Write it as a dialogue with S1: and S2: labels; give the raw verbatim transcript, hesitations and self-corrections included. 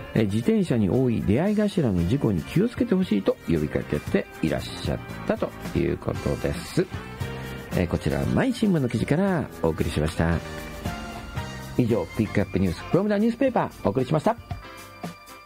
S1: え自転車に多い出会い頭の事故に気をつけてほしいと呼びかけていらっしゃったということです。えこちら毎新聞の記事からお送りしました。以上、ピックアップニュース from the newspaper お送りしました。